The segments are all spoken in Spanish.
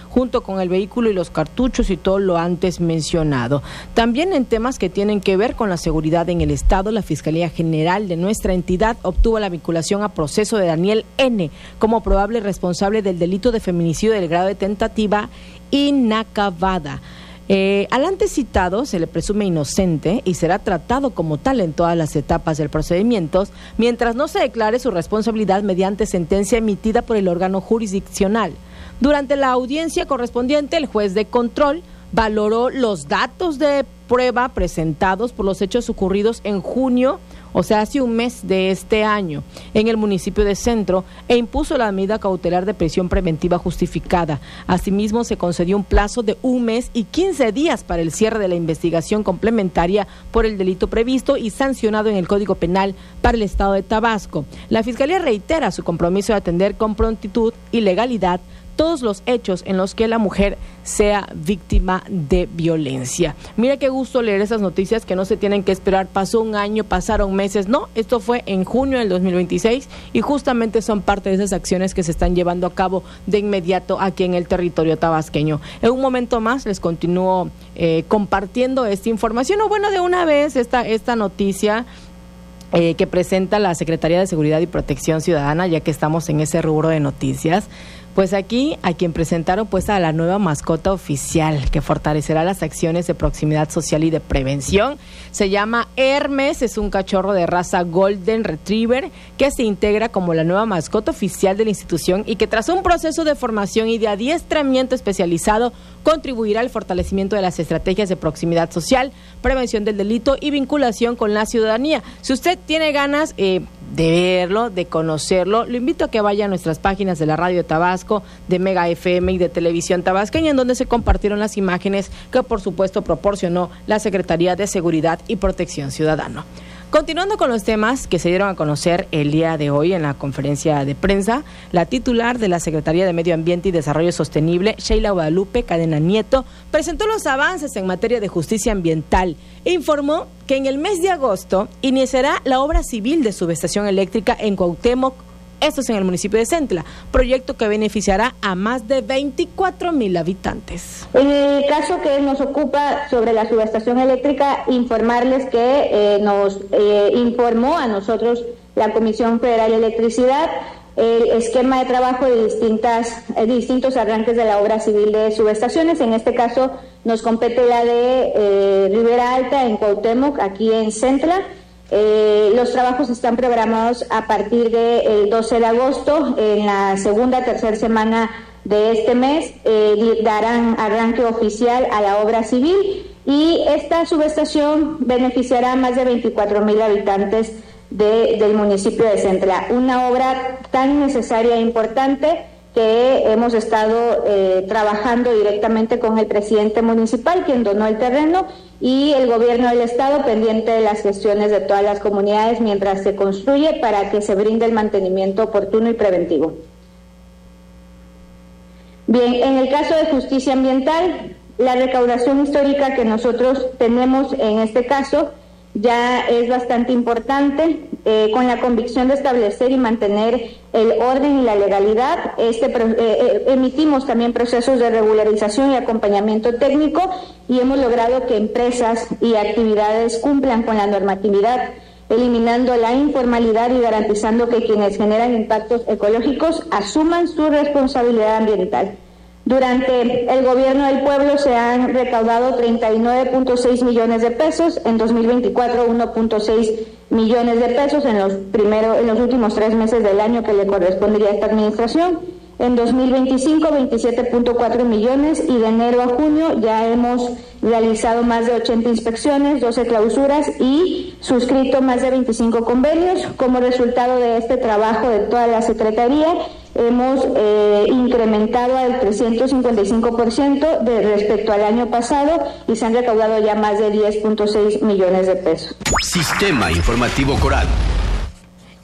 junto con el vehículo y los cartuchos y todo lo antes mencionado. También en temas que tienen que ver con la seguridad en el Estado, la Fiscalía General de nuestra entidad obtuvo la vinculación a proceso de Daniel N. como probable responsable del delito de feminicidio del grado de tentativa inacabada. Al antes citado se le presume inocente y será tratado como tal en todas las etapas del procedimiento, mientras no se declare su responsabilidad mediante sentencia emitida por el órgano jurisdiccional. Durante la audiencia correspondiente, el juez de control valoró los datos de prueba presentados por los hechos ocurridos en junio, o sea, hace un mes de este año, en el municipio de Centro, e impuso la medida cautelar de prisión preventiva justificada. Asimismo, se concedió un plazo de 1 mes y 15 días para el cierre de la investigación complementaria por el delito previsto y sancionado en el Código Penal para el Estado de Tabasco. La Fiscalía reitera su compromiso de atender con prontitud y legalidad todos los hechos en los que la mujer sea víctima de violencia. Mira qué gusto leer esas noticias que no se tienen que esperar, pasó un año, pasaron meses, no, esto fue en junio del 2026 y justamente son parte de esas acciones que se están llevando a cabo de inmediato aquí en el territorio tabasqueño. En un momento más les continúo compartiendo esta información, o bueno, de una vez esta noticia que presenta la Secretaría de Seguridad y Protección Ciudadana, ya que estamos en ese rubro de noticias. Pues aquí a quien presentaron pues a la nueva mascota oficial que fortalecerá las acciones de proximidad social y de prevención. Se llama Hermes, es un cachorro de raza Golden Retriever que se integra como la nueva mascota oficial de la institución y que tras un proceso de formación y de adiestramiento especializado contribuirá al fortalecimiento de las estrategias de proximidad social, prevención del delito y vinculación con la ciudadanía. Si usted tiene ganas de verlo, de conocerlo, lo invito a que vaya a nuestras páginas de la Radio Tabasco, de Mega FM y de Televisión Tabasqueña, en donde se compartieron las imágenes que por supuesto proporcionó la Secretaría de Seguridad y Protección Ciudadana. Continuando con los temas que se dieron a conocer el día de hoy en la conferencia de prensa, la titular de la Secretaría de Medio Ambiente y Desarrollo Sostenible, Sheila Guadalupe Cadena Nieto, presentó los avances en materia de justicia ambiental e informó que en el mes de agosto iniciará la obra civil de subestación eléctrica en Cuauhtémoc, esto es en el municipio de Centla, proyecto que beneficiará a más de 24,000 habitantes. En el caso que nos ocupa sobre la subestación eléctrica, informarles que nos informó a nosotros la Comisión Federal de Electricidad el esquema de trabajo de distintos arranques de la obra civil de subestaciones. En este caso nos compete la de Ribera Alta en Cuauhtémoc, aquí en Centla. Los trabajos están programados a partir del 12 de agosto, en la tercera semana de este mes, darán arranque oficial a la obra civil y esta subestación beneficiará a más de 24,000 habitantes del municipio de Centla. Una obra tan necesaria e importante que hemos estado trabajando directamente con el presidente municipal, quien donó el terreno, y el gobierno del estado pendiente de las gestiones de todas las comunidades mientras se construye para que se brinde el mantenimiento oportuno y preventivo. Bien, en el caso de justicia ambiental, la recaudación histórica que nosotros tenemos en este caso ya es bastante importante, con la convicción de establecer y mantener el orden y la legalidad. Emitimos también procesos de regularización y acompañamiento técnico y hemos logrado que empresas y actividades cumplan con la normatividad, eliminando la informalidad y garantizando que quienes generan impactos ecológicos asuman su responsabilidad ambiental. Durante el gobierno del pueblo se han recaudado 39.6 millones de pesos, en 2024 1.6 millones de pesos en los últimos 3 meses del año que le correspondería a esta administración. En 2025 27.4 millones y de enero a junio ya hemos realizado más de 80 inspecciones, 12 clausuras y suscrito más de 25 convenios. Como resultado de este trabajo de toda la Secretaría, hemos incrementado al 355% respecto al año pasado y se han recaudado ya más de 10.6 millones de pesos. Sistema Informativo Coral.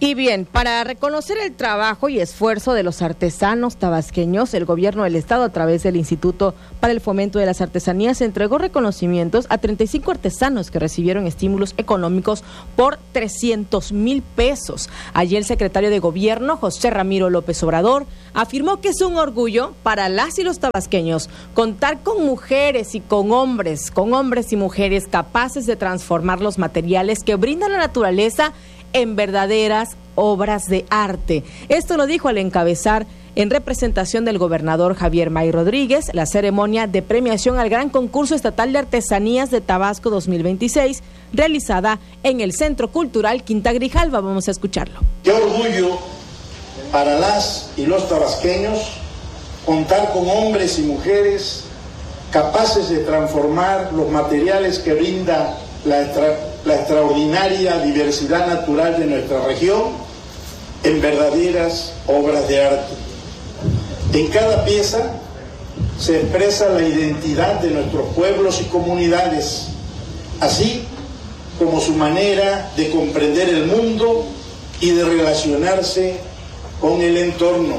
Y bien, para reconocer el trabajo y esfuerzo de los artesanos tabasqueños, el gobierno del estado, a través del Instituto para el Fomento de las Artesanías, entregó reconocimientos a 35 artesanos que recibieron estímulos económicos por 300,000 pesos. Allí el secretario de Gobierno, José Ramiro López Obrador, afirmó que es un orgullo para las y los tabasqueños contar con mujeres y con hombres y mujeres capaces de transformar los materiales que brinda la naturaleza en verdaderas obras de arte. Esto lo dijo al encabezar, en representación del gobernador Javier May Rodríguez, la ceremonia de premiación al Gran Concurso Estatal de Artesanías de Tabasco 2026, realizada en el Centro Cultural Quinta Grijalva. Vamos a escucharlo. Qué orgullo para las y los tabasqueños contar con hombres y mujeres capaces de transformar los materiales que brinda la extraordinaria diversidad natural de nuestra región en verdaderas obras de arte. En cada pieza se expresa la identidad de nuestros pueblos y comunidades, así como su manera de comprender el mundo y de relacionarse con el entorno.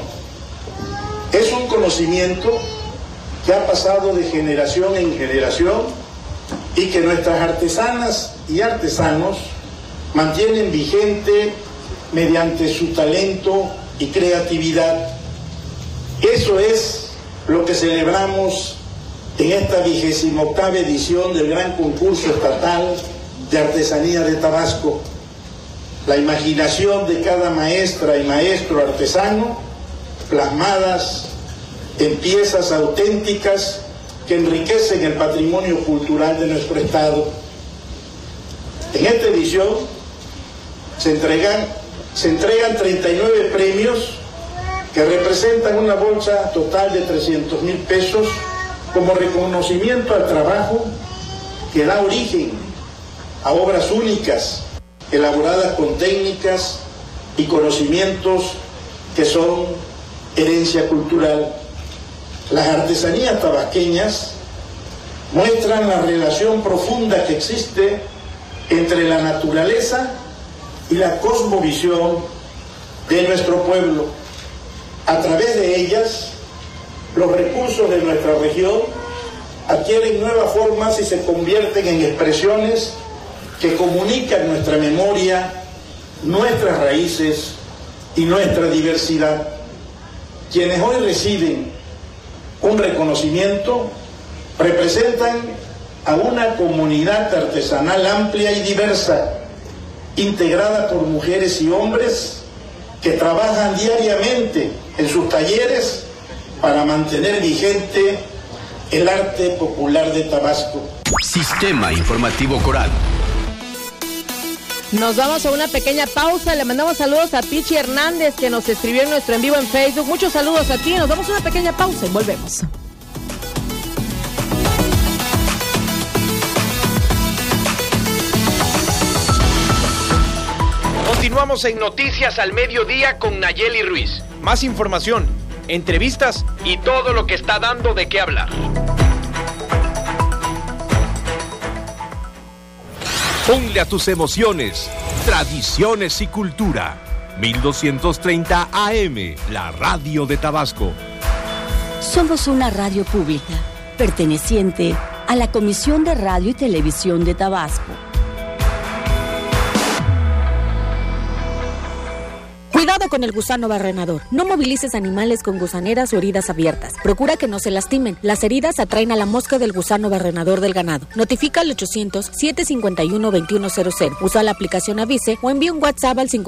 Es un conocimiento que ha pasado de generación en generación y que nuestras artesanas y artesanos mantienen vigente mediante su talento y creatividad. Eso es lo que celebramos en esta 28ª edición del Gran Concurso Estatal de Artesanía de Tabasco. La imaginación de cada maestra y maestro artesano, plasmadas en piezas auténticas que enriquecen el patrimonio cultural de nuestro estado. En esta edición se entregan 39 premios que representan una bolsa total de 300,000 pesos como reconocimiento al trabajo que da origen a obras únicas, elaboradas con técnicas y conocimientos que son herencia cultural. Las artesanías tabasqueñas muestran la relación profunda que existe entre la naturaleza y la cosmovisión de nuestro pueblo. A través de ellas, los recursos de nuestra región adquieren nuevas formas y se convierten en expresiones que comunican nuestra memoria, nuestras raíces y nuestra diversidad. Quienes hoy reciben un reconocimiento representan a una comunidad artesanal amplia y diversa, integrada por mujeres y hombres que trabajan diariamente en sus talleres para mantener vigente el arte popular de Tabasco. Sistema Informativo Coral. Nos vamos a una pequeña pausa. Le mandamos saludos a Pichi Hernández, que nos escribió en nuestro en vivo en Facebook. Muchos saludos a ti. Nos damos una pequeña pausa y volvemos. Continuamos en Noticias al Mediodía con Nayeli Ruiz. Más información, entrevistas y todo lo que está dando de qué hablar. Ponle a tus emociones, tradiciones y cultura. 1230 AM, la radio de Tabasco. Somos una radio pública, perteneciente a la Comisión de Radio y Televisión de Tabasco. Cuidado con el gusano barrenador. No movilices animales con gusaneras o heridas abiertas. Procura que no se lastimen. Las heridas atraen a la mosca del gusano barrenador del ganado. Notifica al 800-751-2100. Usa la aplicación Avise o envía un WhatsApp al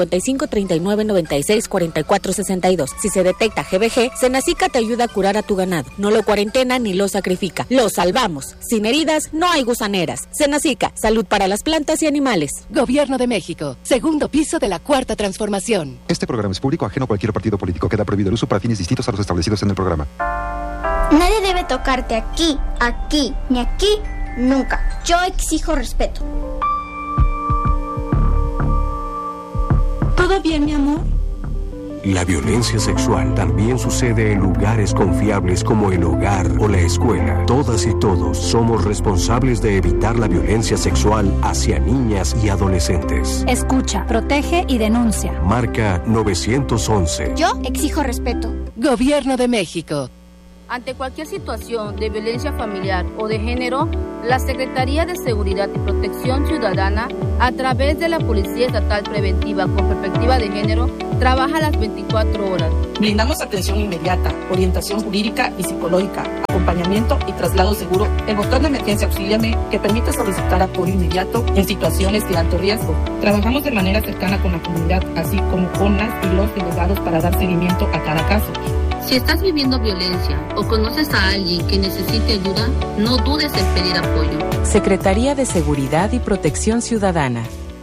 5539964462. Si se detecta GBG, Senacica te ayuda a curar a tu ganado. No lo cuarentena ni lo sacrifica. Lo salvamos. Sin heridas no hay gusaneras. Senacica, salud para las plantas y animales. Gobierno de México. Segundo piso de la Cuarta Transformación. Este programa es público, ajeno a cualquier partido político. Queda prohibido el uso para fines distintos a los establecidos en el programa. Nadie debe tocarte aquí, ni aquí, nunca. Yo exijo respeto. ¿Todo bien, mi amor? La violencia sexual también sucede en lugares confiables como el hogar o la escuela. Todas y todos somos responsables de evitar la violencia sexual hacia niñas y adolescentes. Escucha, protege y denuncia. Marca 911. Yo exijo respeto. Gobierno de México. Ante cualquier situación de violencia familiar o de género, la Secretaría de Seguridad y Protección Ciudadana, a través de la Policía Estatal Preventiva con Perspectiva de Género, trabaja las 24 horas. Brindamos atención inmediata, orientación jurídica y psicológica, acompañamiento y traslado seguro. El botón de emergencia Auxíliame, que permite solicitar apoyo inmediato en situaciones de alto riesgo. Trabajamos de manera cercana con la comunidad, así como con las y los delegados para dar seguimiento a cada caso. Si estás viviendo violencia o conoces a alguien que necesite ayuda, no dudes en pedir apoyo. Secretaría de Seguridad y Protección Ciudadana.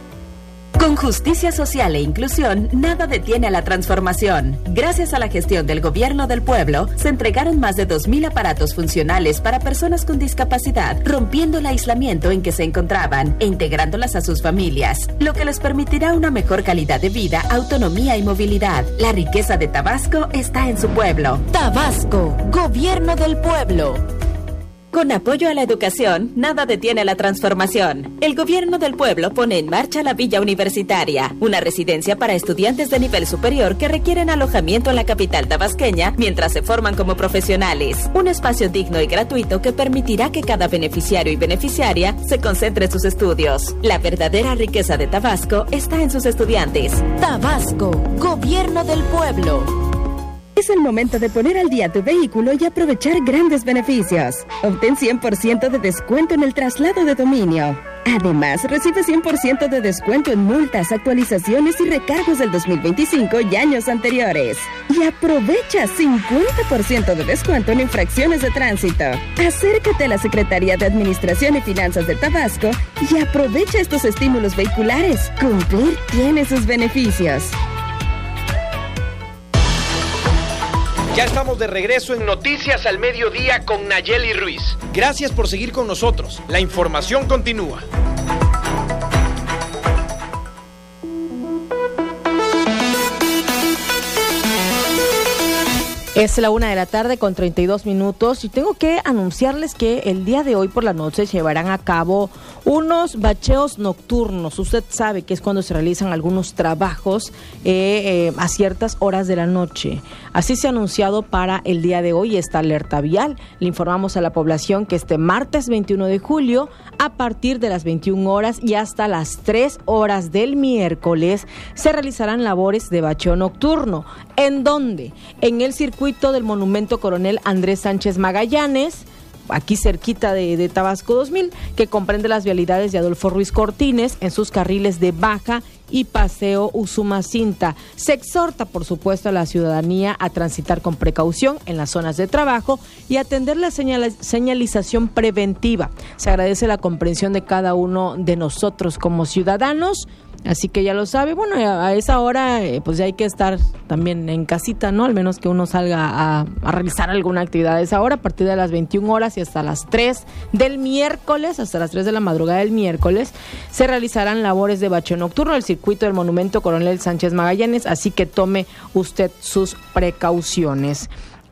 Con justicia social e inclusión, nada detiene a la transformación. Gracias a la gestión del Gobierno del Pueblo, se entregaron más de 2,000 aparatos funcionales para personas con discapacidad, rompiendo el aislamiento en que se encontraban e integrándolas a sus familias, lo que les permitirá una mejor calidad de vida, autonomía y movilidad. La riqueza de Tabasco está en su pueblo. Tabasco, Gobierno del Pueblo. Con apoyo a la educación, nada detiene la transformación. El Gobierno del Pueblo pone en marcha la Villa Universitaria, una residencia para estudiantes de nivel superior que requieren alojamiento en la capital tabasqueña mientras se forman como profesionales. Un espacio digno y gratuito que permitirá que cada beneficiario y beneficiaria se concentre en sus estudios. La verdadera riqueza de Tabasco está en sus estudiantes. Tabasco, Gobierno del Pueblo. Es el momento de poner al día tu vehículo y aprovechar grandes beneficios. Obtén 100% de descuento en el traslado de dominio. Además, recibe 100% de descuento en multas, actualizaciones y recargos del 2025 y años anteriores. Y aprovecha 50% de descuento en infracciones de tránsito. Acércate a la Secretaría de Administración y Finanzas de Tabasco y aprovecha estos estímulos vehiculares. Cumplir tiene sus beneficios. Ya estamos de regreso en Noticias al Mediodía con Nayeli Ruiz. Gracias por seguir con nosotros. La información continúa. Es la 1:00 con 32 minutos y tengo que anunciarles que el día de hoy por la noche se llevarán a cabo unos bacheos nocturnos. Usted sabe que es cuando se realizan algunos trabajos a ciertas horas de la noche. Así se ha anunciado para el día de hoy esta alerta vial. Le informamos a la población que este martes 21 de julio, a partir de las 21 horas y hasta las 3 horas del miércoles, se realizarán labores de bacheo nocturno. ¿En dónde? En el circuito del Monumento Coronel Andrés Sánchez Magallanes, aquí cerquita de Tabasco 2000, que comprende las vialidades de Adolfo Ruiz Cortines en sus carriles de Baja y Paseo Usumacinta. Se exhorta, por supuesto, a la ciudadanía a transitar con precaución en las zonas de trabajo y atender la señalización preventiva. Se agradece la comprensión de cada uno de nosotros como ciudadanos. Así que ya lo sabe, bueno, a esa hora pues ya hay que estar también en casita, ¿no? Al menos que uno salga a realizar alguna actividad a esa hora, a partir de las 21 horas y hasta las 3 del miércoles, hasta las 3 de la madrugada del miércoles, se realizarán labores de bacheo nocturno en el circuito del Monumento Coronel Sánchez Magallanes, así que tome usted sus precauciones.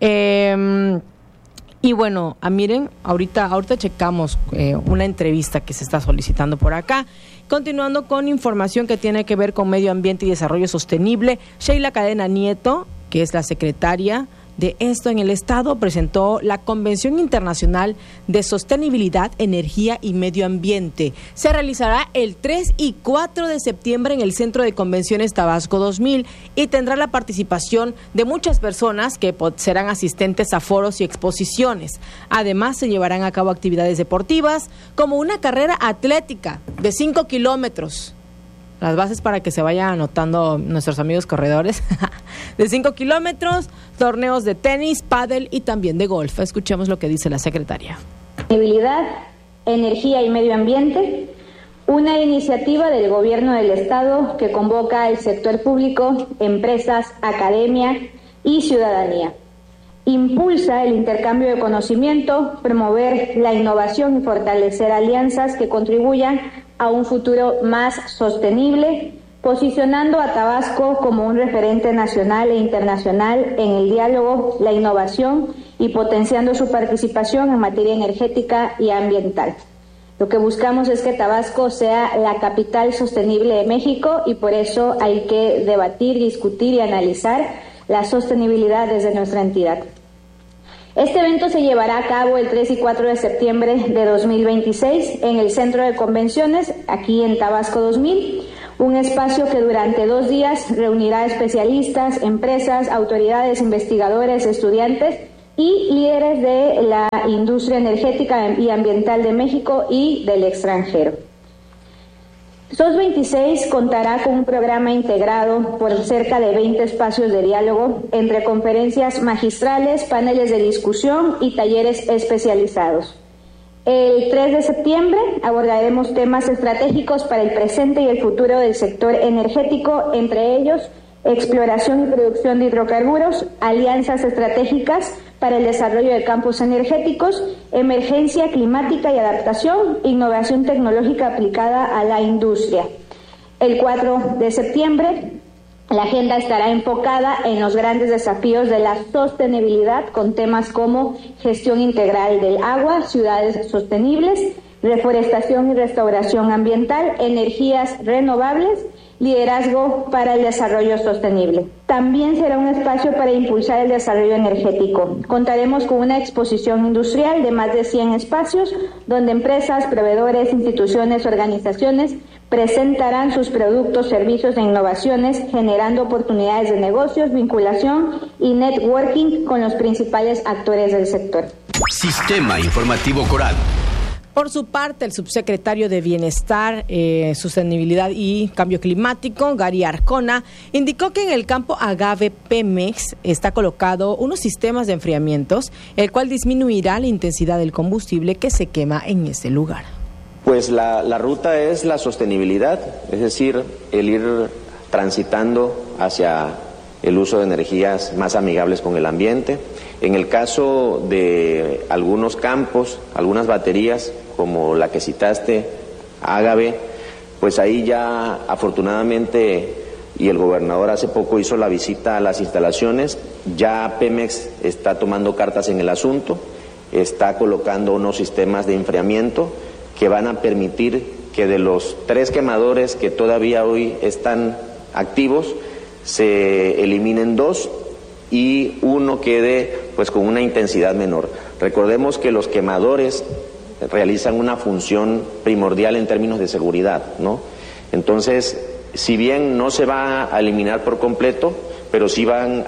Y bueno, miren, ahorita checamos una entrevista que se está solicitando por acá. Continuando con información que tiene que ver con medio ambiente y desarrollo sostenible, Sheila Cadena Nieto, que es la secretaria de esto en el Estado, presentó la Convención Internacional de Sostenibilidad, Energía y Medio Ambiente. Se realizará el 3 y 4 de septiembre en el Centro de Convenciones Tabasco 2000 y tendrá la participación de muchas personas que serán asistentes a foros y exposiciones. Además, se llevarán a cabo actividades deportivas como una carrera atlética de 5 kilómetros. Las bases para que se vayan anotando nuestros amigos corredores, de 5 kilómetros, torneos de tenis, pádel y también de golf. Escuchemos lo que dice la secretaria. Sostenibilidad, energía y medio ambiente, una iniciativa del Gobierno del Estado que convoca al sector público, empresas, academia y ciudadanía. Impulsa el intercambio de conocimiento, promover la innovación y fortalecer alianzas que contribuyan a un futuro más sostenible, posicionando a Tabasco como un referente nacional e internacional en el diálogo, la innovación y potenciando su participación en materia energética y ambiental. Lo que buscamos es que Tabasco sea la capital sostenible de México y por eso hay que debatir, discutir y analizar la sostenibilidad desde nuestra entidad. Este evento se llevará a cabo el 3 y 4 de septiembre de 2026 en el Centro de Convenciones, aquí en Tabasco 2000, un espacio que durante 2 días reunirá especialistas, empresas, autoridades, investigadores, estudiantes y líderes de la industria energética y ambiental de México y del extranjero. SOS 26 contará con un programa integrado por cerca de 20 espacios de diálogo entre conferencias magistrales, paneles de discusión y talleres especializados. El 3 de septiembre abordaremos temas estratégicos para el presente y el futuro del sector energético, entre ellos exploración y producción de hidrocarburos, alianzas estratégicas para el desarrollo de campos energéticos, emergencia climática y adaptación, innovación tecnológica aplicada a la industria. El 4 de septiembre, la agenda estará enfocada en los grandes desafíos de la sostenibilidad con temas como gestión integral del agua, ciudades sostenibles, reforestación y restauración ambiental, energías renovables, liderazgo para el desarrollo sostenible. También será un espacio para impulsar el desarrollo energético. Contaremos con una exposición industrial de más de 100 espacios, donde empresas, proveedores, instituciones, organizaciones presentarán sus productos, servicios e innovaciones, generando oportunidades de negocios, vinculación y networking con los principales actores del sector. Sistema Informativo Coral. Por su parte, el subsecretario de Bienestar, Sostenibilidad y Cambio Climático, Gary Arcona, indicó que en el campo Agave Pemex está colocado unos sistemas de enfriamientos, el cual disminuirá la intensidad del combustible que se quema en ese lugar. Pues la ruta es la sostenibilidad, es decir, el ir transitando hacia el uso de energías más amigables con el ambiente. En el caso de algunos campos, algunas baterías, como la que citaste, Agave, pues ahí ya afortunadamente, y el gobernador hace poco hizo la visita a las instalaciones, ya Pemex está tomando cartas en el asunto, está colocando unos sistemas de enfriamiento que van a permitir que de los 3 quemadores que todavía hoy están activos, se eliminen 2 y 1 quede pues con una intensidad menor. Recordemos que los quemadores realizan una función primordial en términos de seguridad, ¿no? Entonces, si bien no se va a eliminar por completo, pero sí va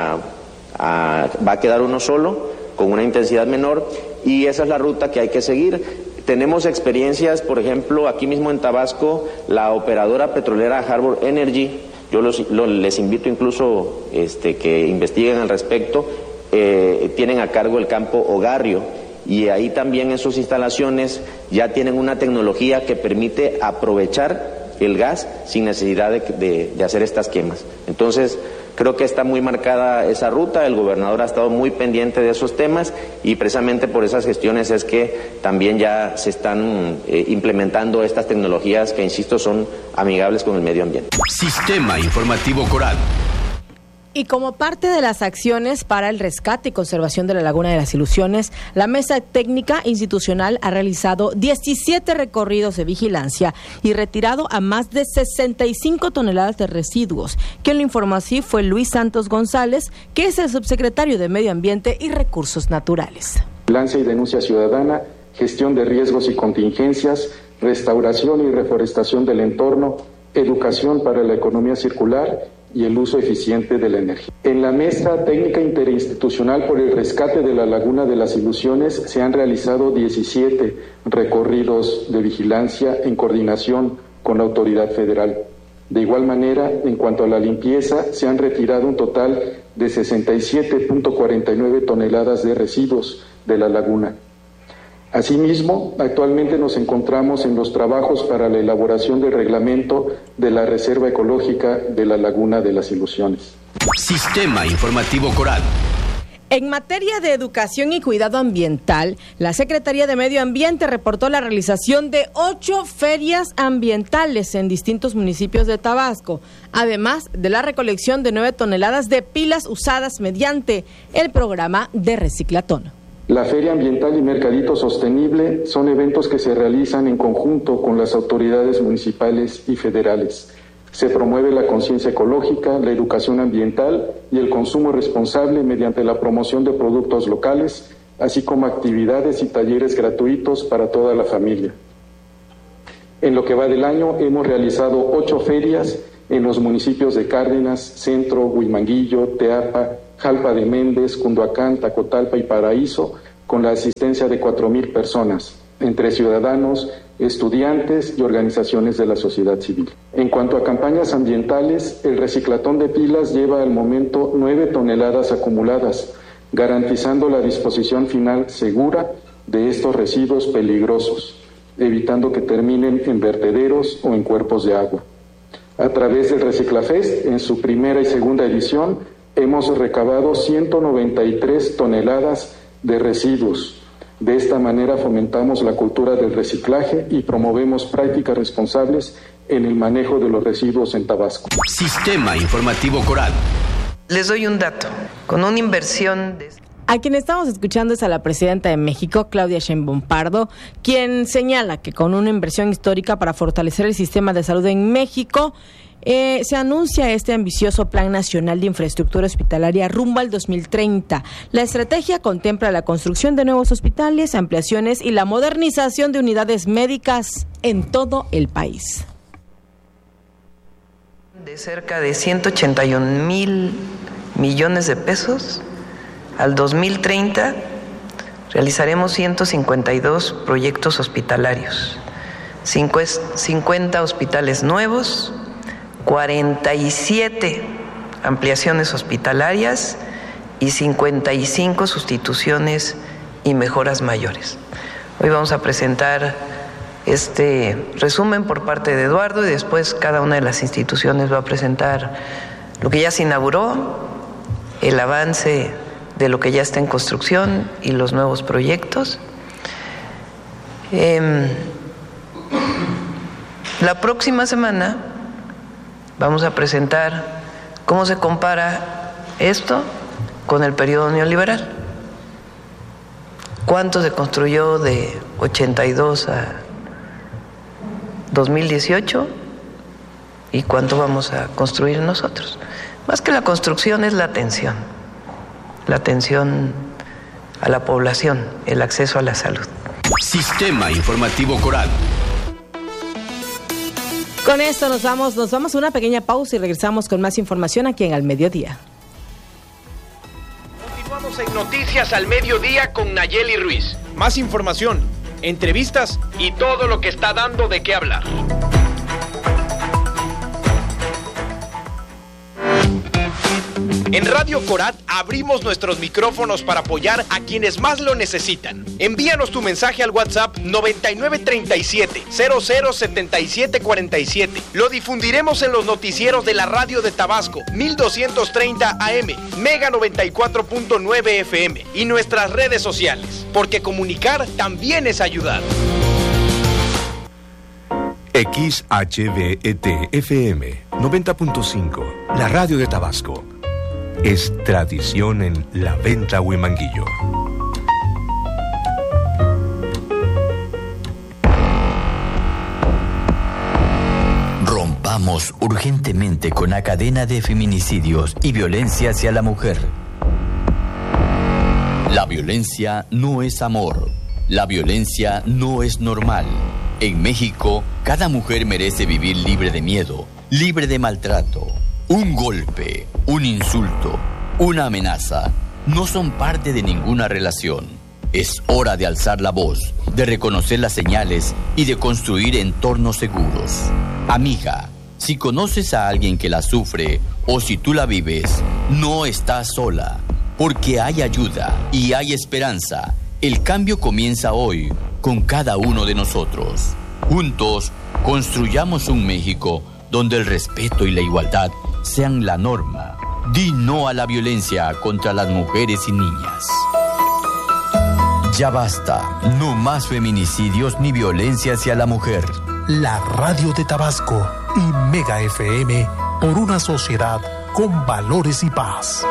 a quedar uno solo con una intensidad menor, y esa es la ruta que hay que seguir. Tenemos experiencias, por ejemplo, aquí mismo en Tabasco, la operadora petrolera Harbor Energy. Yo les invito incluso que investiguen al respecto. Tienen a cargo el campo Ogarrio, y ahí también en sus instalaciones ya tienen una tecnología que permite aprovechar el gas sin necesidad de hacer estas quemas. Entonces, creo que está muy marcada esa ruta, el gobernador ha estado muy pendiente de esos temas y precisamente por esas gestiones es que también ya se están implementando estas tecnologías que, insisto, son amigables con el medio ambiente. Sistema Informativo Coral. Y como parte de las acciones para el rescate y conservación de la Laguna de las Ilusiones, la Mesa Técnica Institucional ha realizado 17 recorridos de vigilancia y retirado a más de 65 toneladas de residuos. Quien lo informó así fue Luis Santos González, que es el subsecretario de Medio Ambiente y Recursos Naturales. Vigilancia y denuncia ciudadana, gestión de riesgos y contingencias, restauración y reforestación del entorno, educación para la economía circular y el uso eficiente de la energía. En la Mesa Técnica Interinstitucional por el Rescate de la Laguna de las Ilusiones se han realizado 17 recorridos de vigilancia en coordinación con la autoridad federal. De igual manera, en cuanto a la limpieza, se han retirado un total de 67.49 toneladas de residuos de la laguna. Asimismo, actualmente nos encontramos en los trabajos para la elaboración del reglamento de la Reserva Ecológica de la Laguna de las Ilusiones. Sistema Informativo Coral. En materia de educación y cuidado ambiental, la Secretaría de Medio Ambiente reportó la realización de 8 ferias ambientales en distintos municipios de Tabasco, además de la recolección de 9 toneladas de pilas usadas mediante el programa de Reciclatón. La Feria Ambiental y Mercadito Sostenible son eventos que se realizan en conjunto con las autoridades municipales y federales. Se promueve la conciencia ecológica, la educación ambiental y el consumo responsable mediante la promoción de productos locales, así como actividades y talleres gratuitos para toda la familia. En lo que va del año hemos realizado 8 ferias en los municipios de Cárdenas, Centro, Huimanguillo, Teapa, Jalpa de Méndez, Cunduacán, Tacotalpa y Paraíso, con la asistencia de 4,000 personas, entre ciudadanos, estudiantes y organizaciones de la sociedad civil. En cuanto a campañas ambientales, el reciclatón de pilas lleva al momento 9 toneladas acumuladas, garantizando la disposición final segura de estos residuos peligrosos, evitando que terminen en vertederos o en cuerpos de agua. A través del Reciclafest, en su primera y segunda edición, hemos recabado 193 toneladas de residuos. De esta manera fomentamos la cultura del reciclaje y promovemos prácticas responsables en el manejo de los residuos en Tabasco. Sistema Informativo Coral. Les doy un dato. Con una inversión de... A quien estamos escuchando es a la presidenta de México, Claudia Sheinbaum Pardo, quien señala que con una inversión histórica para fortalecer el sistema de salud en México, se anuncia este ambicioso Plan Nacional de Infraestructura Hospitalaria rumbo al 2030. La estrategia contempla la construcción de nuevos hospitales, ampliaciones y la modernización de unidades médicas en todo el país. De cerca de 181,000 millones de pesos, al 2030 realizaremos 152 proyectos hospitalarios, 50 hospitales nuevos, 47 ampliaciones hospitalarias y 55 sustituciones y mejoras mayores. Hoy vamos a presentar este resumen por parte de Eduardo y después cada una de las instituciones va a presentar lo que ya se inauguró, el avance de lo que ya está en construcción y los nuevos proyectos. La próxima semana vamos a presentar cómo se compara esto con el periodo neoliberal. ¿Cuánto se construyó de 82 a 2018? ¿Y cuánto vamos a construir nosotros? Más que la construcción es la atención a la población, el acceso a la salud. Sistema Informativo Coral. Con esto nos vamos a una pequeña pausa y regresamos con más información aquí en Al Mediodía. Continuamos en Noticias al Mediodía con Nayeli Ruiz. Más información, entrevistas y todo lo que está dando de qué hablar. En Radio Corat abrimos nuestros micrófonos para apoyar a quienes más lo necesitan. Envíanos tu mensaje al WhatsApp 9937-007747. Lo difundiremos en los noticieros de la radio de Tabasco, 1230 AM, Mega 94.9 FM y nuestras redes sociales, porque comunicar también es ayudar. XHVET-FM 90.5, la radio de Tabasco. Es tradición en La Venta Huimanguillo. Rompamos urgentemente con la cadena de feminicidios y violencia hacia la mujer. La violencia no es amor. La violencia no es normal. En México, cada mujer merece vivir libre de miedo, libre de maltrato. Un golpe, un insulto, una amenaza no son parte de ninguna relación. Es hora de alzar la voz, de reconocer las señales y de construir entornos seguros. Amiga, si conoces a alguien que la sufre o si tú la vives, no estás sola, porque hay ayuda y hay esperanza. El cambio comienza hoy con cada uno de nosotros. Juntos, construyamos un México donde el respeto y la igualdad sean la norma Di no a la violencia contra las mujeres y niñas. Ya basta, no más feminicidios ni violencia hacia la mujer. La Radio de Tabasco y Mega FM por una sociedad con valores y paz.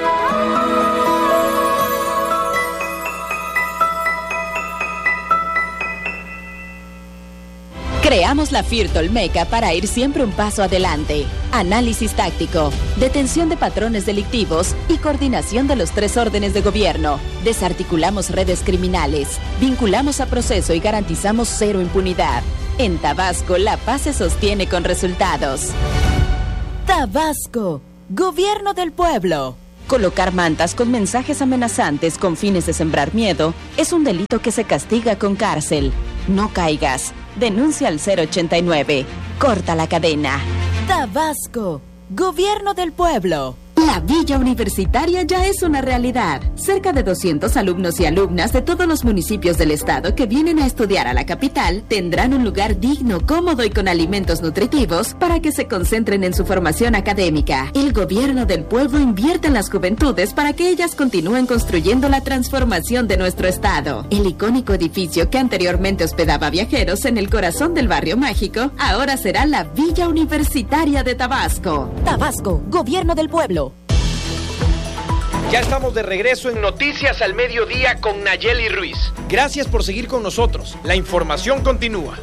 Creamos la FIRT Olmeca para ir siempre un paso adelante. Análisis táctico, detención de patrones delictivos y coordinación de los 3 órdenes de gobierno. Desarticulamos redes criminales, vinculamos a proceso y garantizamos 0 impunidad. En Tabasco, la paz se sostiene con resultados. Tabasco, Gobierno del Pueblo. Colocar mantas con mensajes amenazantes con fines de sembrar miedo es un delito que se castiga con cárcel. No caigas. Denuncia al 089. Corta la cadena. Tabasco, Gobierno del Pueblo. La Villa Universitaria ya es una realidad. Cerca de 200 alumnos y alumnas de todos los municipios del estado que vienen a estudiar a la capital tendrán un lugar digno, cómodo y con alimentos nutritivos para que se concentren en su formación académica. El Gobierno del Pueblo invierte en las juventudes para que ellas continúen construyendo la transformación de nuestro estado. El icónico edificio que anteriormente hospedaba viajeros en el corazón del barrio mágico, ahora será la Villa Universitaria de Tabasco. Tabasco, Gobierno del Pueblo. Ya estamos de regreso en Noticias al Mediodía con Nayeli Ruiz. Gracias por seguir con nosotros. La información continúa.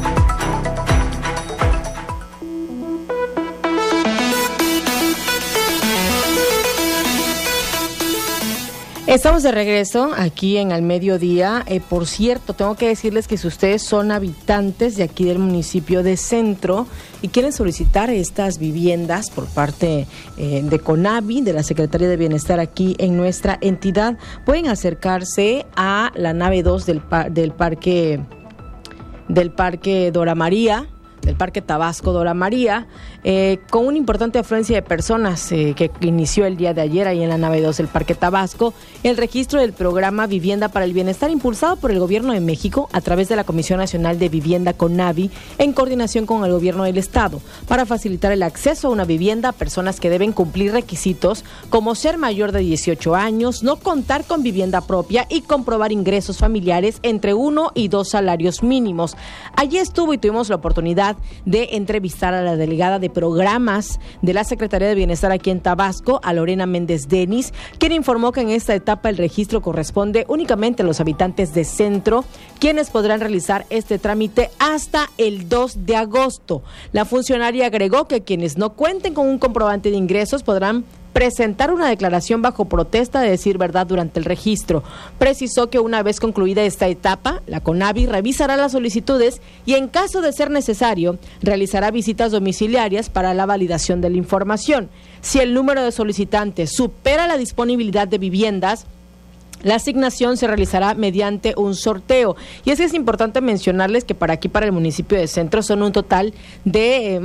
Estamos de regreso aquí en Al Mediodía. Por cierto, tengo que decirles que si ustedes son habitantes de aquí del municipio de Centro y quieren solicitar estas viviendas por parte de CONAVI, de la Secretaría de Bienestar aquí en nuestra entidad, pueden acercarse a la nave 2 del Parque Dora María, del Parque Tabasco Dora María, con una importante afluencia de personas que inició el día de ayer ahí en la nave 2 del Parque Tabasco, el registro del programa Vivienda para el Bienestar impulsado por el Gobierno de México a través de la Comisión Nacional de Vivienda CONAVI en coordinación con el Gobierno del Estado para facilitar el acceso a una vivienda a personas que deben cumplir requisitos como ser mayor de 18 años, no contar con vivienda propia y comprobar ingresos familiares entre 1 y 2 salarios mínimos. Allí estuvo y tuvimos la oportunidad de entrevistar a la delegada de programas de la Secretaría de Bienestar aquí en Tabasco, a Lorena Méndez Denis, quien informó que en esta etapa el registro corresponde únicamente a los habitantes de Centro, quienes podrán realizar este trámite hasta el 2 de agosto. La funcionaria agregó que quienes no cuenten con un comprobante de ingresos podrán presentar una declaración bajo protesta de decir verdad durante el registro. Precisó que una vez concluida esta etapa, la CONAVI revisará las solicitudes y en caso de ser necesario, realizará visitas domiciliarias para la validación de la información. Si el número de solicitantes supera la disponibilidad de viviendas, la asignación se realizará mediante un sorteo. Y es importante mencionarles que para el municipio de Centro son un total de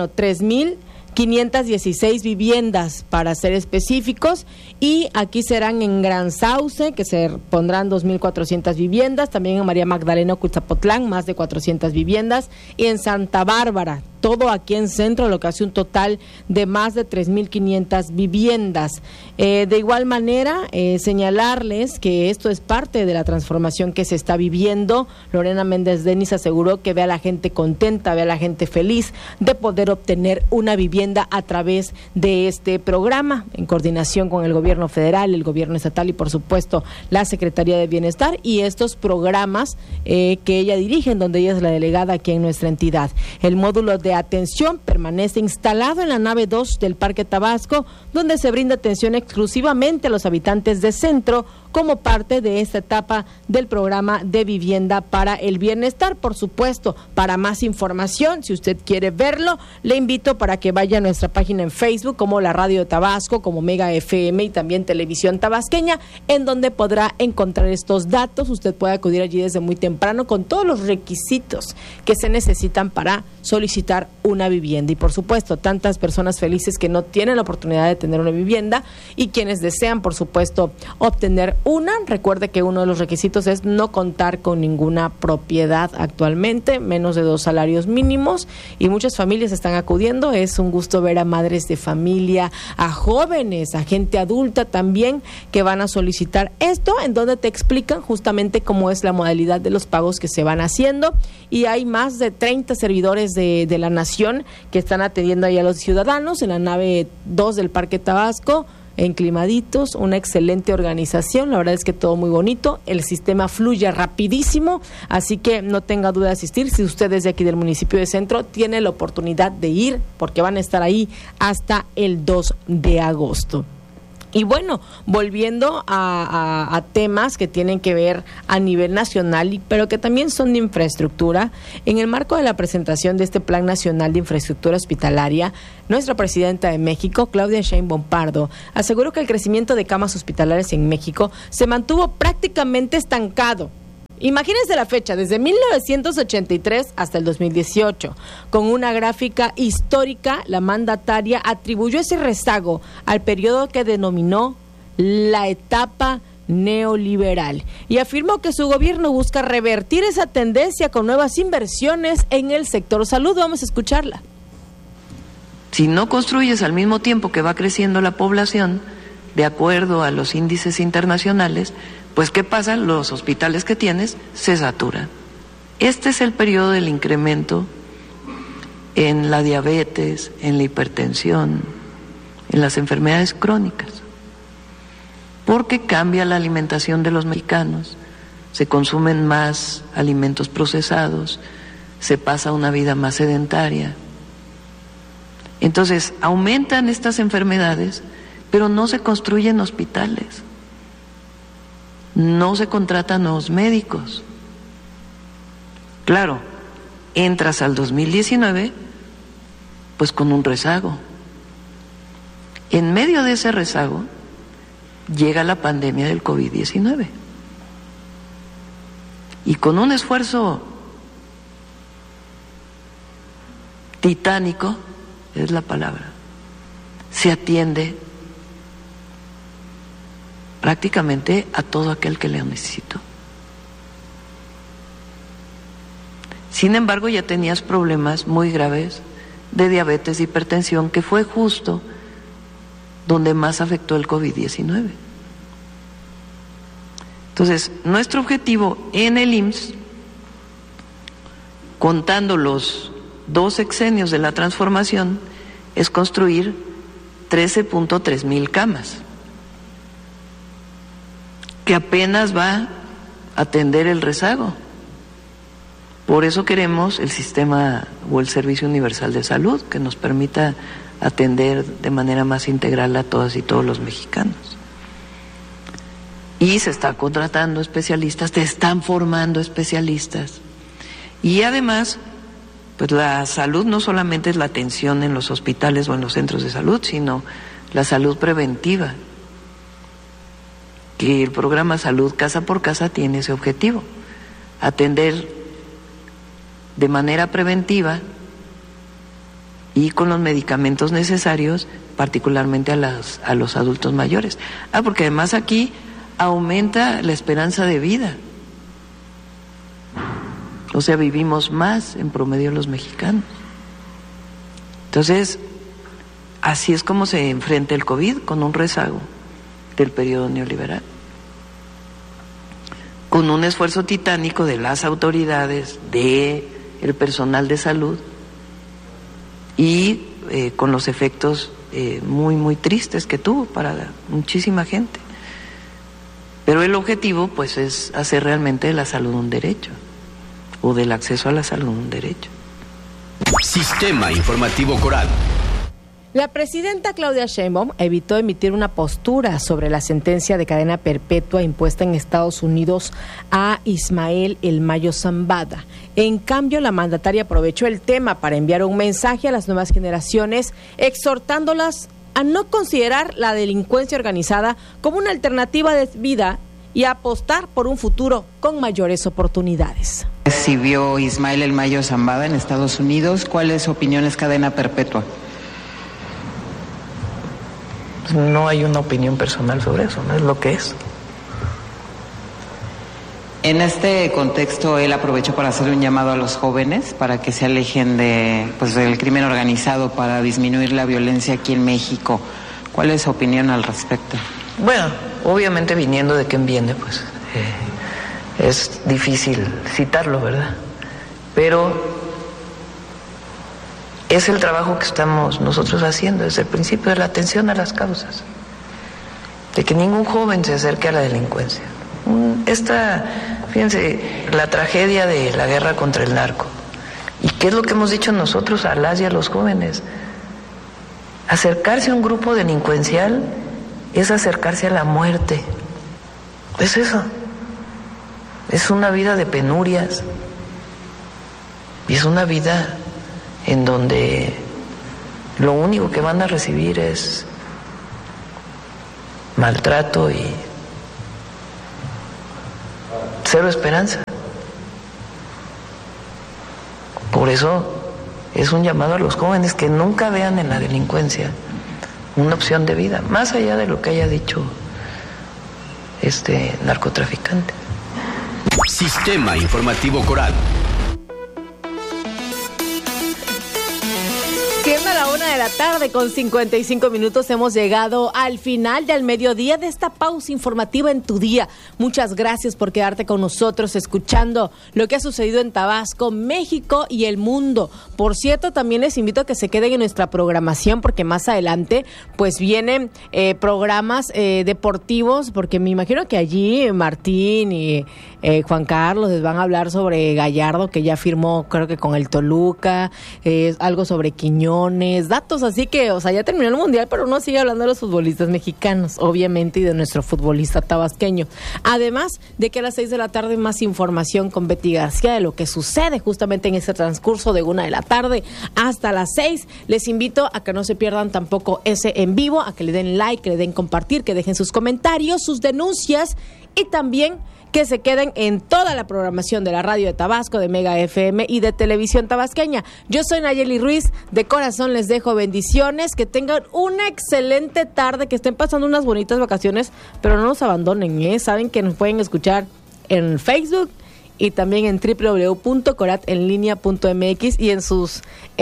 3,516 viviendas para ser específicos, y aquí serán en Gran Sauce, que se pondrán 2,400 viviendas, también en María Magdalena Cuitzapotlán, más de 400 viviendas, y en Santa Bárbara, todo aquí en Centro, lo que hace un total de más de 3,500 viviendas. De igual manera, señalarles que esto es parte de la transformación que se está viviendo. Lorena Méndez Denis aseguró que ve a la gente contenta, ve a la gente feliz de poder obtener una vivienda a través de este programa, en coordinación con el gobierno federal, el gobierno estatal y por supuesto la Secretaría de Bienestar y estos programas que ella dirige, en donde ella es la delegada aquí en nuestra entidad. El módulo de atención permanece instalado en la nave 2 del Parque Tabasco, donde se brinda atención exclusivamente a los habitantes de Centro como parte de esta etapa del programa de Vivienda para el Bienestar. Por supuesto, para más información, si usted quiere verlo, le invito para que vaya a nuestra página en Facebook, como la Radio de Tabasco, como Mega FM y también Televisión Tabasqueña, en donde podrá encontrar estos datos. Usted puede acudir allí desde muy temprano con todos los requisitos que se necesitan para solicitar una vivienda. vivienda. Y por supuesto, tantas personas felices que no tienen la oportunidad de tener una vivienda y quienes desean, por supuesto, obtener una. Recuerde que uno de los requisitos es no contar con ninguna propiedad actualmente, menos de 2 salarios mínimos, y muchas familias están acudiendo. Es un gusto ver a madres de familia, a jóvenes, a gente adulta también que van a solicitar esto, en donde te explican justamente cómo es la modalidad de los pagos que se van haciendo, y hay más de 30 servidores de la nación que están atendiendo ahí a los ciudadanos en la nave 2 del Parque Tabasco, enclimaditos, una excelente organización. La verdad es que todo muy bonito, el sistema fluye rapidísimo, así que no tenga duda de asistir. Si usted es de aquí del municipio de Centro, tiene la oportunidad de ir, porque van a estar ahí hasta el 2 de agosto. Y bueno, volviendo a temas que tienen que ver a nivel nacional, pero que también son de infraestructura, en el marco de la presentación de este Plan Nacional de Infraestructura Hospitalaria, nuestra presidenta de México, Claudia Sheinbaum Pardo, aseguró que el crecimiento de camas hospitalarias en México se mantuvo prácticamente estancado. Imagínense la fecha, desde 1983 hasta el 2018. Con una gráfica histórica, la mandataria atribuyó ese rezago al periodo que denominó la etapa neoliberal y afirmó que su gobierno busca revertir esa tendencia con nuevas inversiones en el sector salud. Vamos a escucharla. Si no construyes al mismo tiempo que va creciendo la población, de acuerdo a los índices internacionales, pues ¿qué pasa? Los hospitales que tienes se saturan. Este es el periodo del incremento en la diabetes, en la hipertensión, en las enfermedades crónicas, porque cambia la alimentación de los mexicanos, se consumen más alimentos procesados, se pasa a una vida más sedentaria. Entonces, aumentan estas enfermedades, pero no se construyen hospitales. No se contratan nuevos médicos. Claro, entras al 2019 pues con un rezago. En medio de ese rezago llega la pandemia del COVID-19 y con un esfuerzo titánico, es la palabra, se atiende prácticamente a todo aquel que le necesitó. Sin embargo, ya tenías problemas muy graves de diabetes, hipertensión, que fue justo donde más afectó el COVID-19. Entonces, nuestro objetivo en el IMSS, contando los 2 sexenios de la transformación, es construir 13.3 mil camas, que apenas va a atender el rezago. Por eso queremos el sistema o el Servicio Universal de Salud, que nos permita atender de manera más integral a todas y todos los mexicanos. Y se está contratando especialistas, te están formando especialistas. Y además, pues la salud no solamente es la atención en los hospitales o en los centros de salud, sino la salud preventiva, que el programa Salud Casa por Casa tiene ese objetivo, atender de manera preventiva y con los medicamentos necesarios, particularmente a los adultos mayores. Porque además aquí aumenta la esperanza de vida. O sea, vivimos más en promedio los mexicanos. Entonces, así es como se enfrenta el COVID, con un rezago del periodo neoliberal, con un esfuerzo titánico de las autoridades, de el personal de salud y con los efectos muy, muy tristes que tuvo para muchísima gente. Pero el objetivo pues es hacer realmente de la salud un derecho, o del acceso a la salud un derecho. Sistema Informativo Coral. La presidenta Claudia Sheinbaum evitó emitir una postura sobre la sentencia de cadena perpetua impuesta en Estados Unidos a Ismael El Mayo Zambada. En cambio, la mandataria aprovechó el tema para enviar un mensaje a las nuevas generaciones, exhortándolas a no considerar la delincuencia organizada como una alternativa de vida y a apostar por un futuro con mayores oportunidades. Recibió Ismael El Mayo Zambada en Estados Unidos. ¿Cuál es su opinión? ¿Es cadena perpetua? No hay una opinión personal sobre eso, no es lo que es. En este contexto, él aprovechó para hacer un llamado a los jóvenes para que se alejen del crimen organizado, para disminuir la violencia aquí en México. ¿Cuál es su opinión al respecto? Bueno, obviamente viniendo de quien viene, pues es difícil citarlo, ¿verdad? Pero es el trabajo que estamos nosotros haciendo desde el principio, de la atención a las causas, de que ningún joven se acerque a la delincuencia. Fíjense, la tragedia de la guerra contra el narco. ¿Y qué es lo que hemos dicho nosotros a las y a los jóvenes? Acercarse a un grupo delincuencial es acercarse a la muerte. Es eso. Es una vida de penurias. Y es una vida en donde lo único que van a recibir es maltrato y cero esperanza. Por eso es un llamado a los jóvenes que nunca vean en la delincuencia una opción de vida, más allá de lo que haya dicho este narcotraficante. Sistema Informativo Coral. Siendo a la 1:00 con 55 minutos, hemos llegado al final del mediodía de esta pausa informativa en tu día. Muchas gracias por quedarte con nosotros escuchando lo que ha sucedido en Tabasco, México y el mundo. Por cierto, también les invito a que se queden en nuestra programación porque más adelante pues vienen programas deportivos, porque me imagino que allí Martín y Juan Carlos les van a hablar sobre Gallardo, que ya firmó creo que con el Toluca, algo sobre Quiñones, datos así que, o sea, ya terminó el Mundial, pero uno sigue hablando de los futbolistas mexicanos, obviamente, y de nuestro futbolista tabasqueño. Además de que a las 6:00 más información con Betty García de lo que sucede justamente en ese transcurso de 1:00 hasta las 6. Les invito a que no se pierdan tampoco ese en vivo, a que le den like, que le den compartir, que dejen sus comentarios, sus denuncias y también que se queden en toda la programación de la radio de Tabasco, de Mega FM y de Televisión Tabasqueña. Yo soy Nayeli Ruiz, de corazón les dejo bendiciones, que tengan una excelente tarde, que estén pasando unas bonitas vacaciones, pero no nos abandonen, ¿eh? Saben que nos pueden escuchar en Facebook y también en www.coratelinea.mx y en sus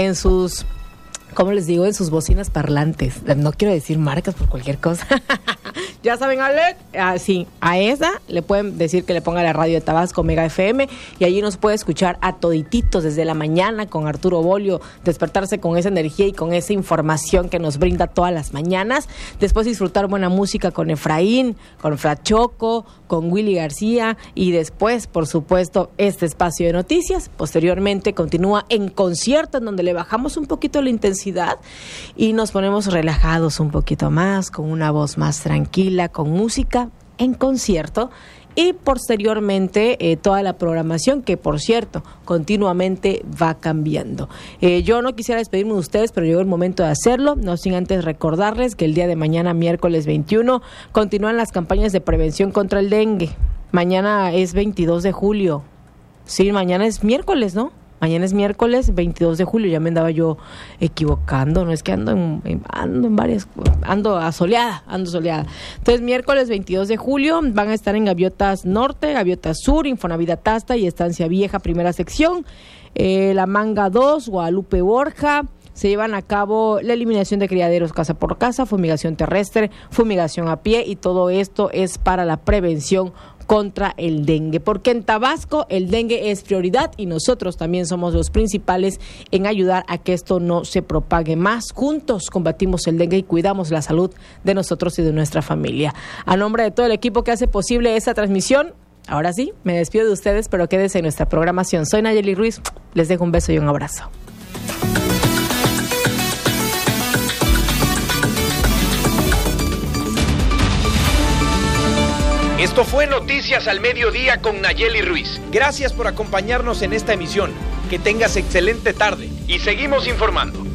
¿cómo les digo? En sus bocinas parlantes. No quiero decir marcas por cualquier cosa. Ya saben, Alec, sí, a esa le pueden decir que le ponga la radio de Tabasco, Mega FM, y allí nos puede escuchar a todititos desde la mañana con Arturo Bolio, despertarse con esa energía y con esa información que nos brinda todas las mañanas. Después disfrutar buena música con Efraín, con Frachoco, con Willy García, y después, por supuesto, este espacio de noticias. Posteriormente continúa en concierto, en donde le bajamos un poquito la intensidad y nos ponemos relajados un poquito más, con una voz más tranquila, con música en concierto, y posteriormente toda la programación que, por cierto, continuamente va cambiando. Yo no quisiera despedirme de ustedes, pero llegó el momento de hacerlo, no sin antes recordarles que el día de mañana, miércoles 21, continúan las campañas de prevención contra el dengue. Mañana es 22 de julio. Sí, mañana es miércoles, ¿no? Mañana es miércoles 22 de julio, ya me andaba yo equivocando, no es que ando en varias, ando soleada. Entonces, miércoles 22 de julio van a estar en Gaviotas Norte, Gaviotas Sur, Infonavida Tasta y Estancia Vieja, primera sección, La Manga 2, Guadalupe Borja. Se llevan a cabo la eliminación de criaderos casa por casa, fumigación terrestre, fumigación a pie, y todo esto es para la prevención contra el dengue, porque en Tabasco el dengue es prioridad y nosotros también somos los principales en ayudar a que esto no se propague más. Juntos combatimos el dengue y cuidamos la salud de nosotros y de nuestra familia. A nombre de todo el equipo que hace posible esta transmisión, ahora sí, me despido de ustedes, pero quédense en nuestra programación. Soy Nayeli Ruiz, les dejo un beso y un abrazo. Esto fue Noticias al Mediodía con Nayeli Ruiz. Gracias por acompañarnos en esta emisión. Que tengas excelente tarde y seguimos informando.